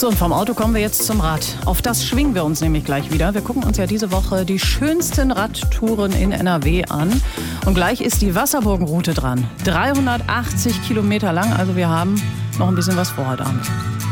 So, und vom Auto kommen wir jetzt zum Rad. Auf das schwingen wir uns nämlich gleich wieder. Wir gucken uns ja diese Woche die schönsten Radtouren in NRW an. Und gleich ist die Wasserburgenroute dran. 380 Kilometer lang, also wir haben noch ein bisschen was vor heute Abend.